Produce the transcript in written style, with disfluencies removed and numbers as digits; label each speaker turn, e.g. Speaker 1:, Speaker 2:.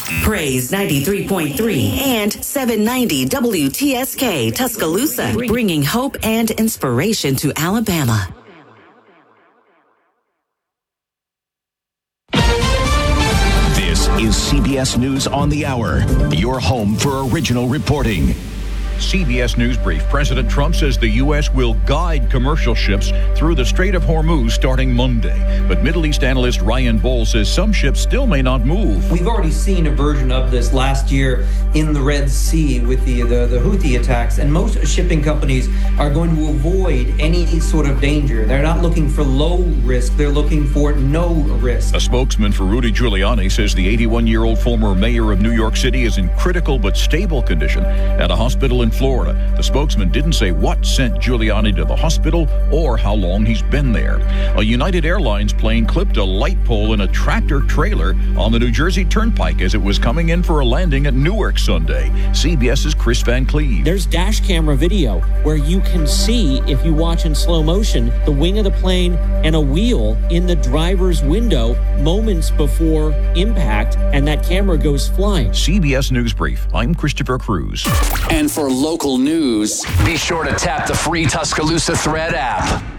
Speaker 1: Praise 93.3 and 790 WTSK Tuscaloosa, bringing hope and inspiration to Alabama.
Speaker 2: This is CBS News on the Hour, your home for original reporting.
Speaker 3: CBS News Brief. President Trump says the U.S. will guide commercial ships through the Strait of Hormuz starting Monday. But Middle East analyst Ryan Bowles says some ships still may not move.
Speaker 4: We've already seen a version of this last year in the Red Sea with the Houthi attacks, and most shipping companies are going to avoid any sort of danger. They're not looking for low risk, they're looking for no risk.
Speaker 3: A spokesman for Rudy Giuliani says the 81-year-old former mayor of New York City is in critical but stable condition at a hospital in Florida. The spokesman didn't say what sent Giuliani to the hospital or how long he's been there. A United Airlines plane clipped a light pole in a tractor trailer on the New Jersey Turnpike as it was coming in for a landing at Newark Sunday. CBS's Chris Van Cleve.
Speaker 5: There's dash camera video where you can see, if you watch in slow motion, the wing of the plane and a wheel in the driver's window moments before impact, and that camera goes flying.
Speaker 3: CBS News Brief. I'm Christopher Cruz.
Speaker 6: And for local news, be sure to tap the free Tuscaloosa Thread app.